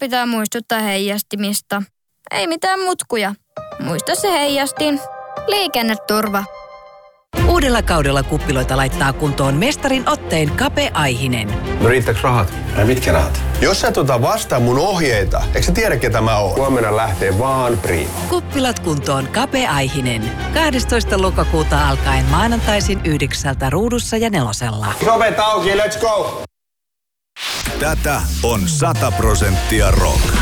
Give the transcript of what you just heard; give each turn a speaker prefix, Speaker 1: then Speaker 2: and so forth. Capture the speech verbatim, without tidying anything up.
Speaker 1: pitää muistuttaa heijastimista. Ei mitään mutkuja. Muista se heijastin. Liikenneturva.
Speaker 2: Uudella kaudella kuppiloita laittaa kuntoon mestarin otteen Kape Aihinen.
Speaker 3: No riittääkö rahat?
Speaker 4: Ai mitkä rahat?
Speaker 3: Jos sä et ota vastaan mun ohjeita, eikö sä tiedä ketä mä oon? Huomenna lähtee vaan Prima.
Speaker 2: Kuppilat kuntoon Kape Aihinen. kahdestoista lokakuuta alkaen maanantaisin yhdeksältä Ruudussa ja Nelosella.
Speaker 3: Sovet auki, let's go!
Speaker 5: Tätä on sata prosenttia rock.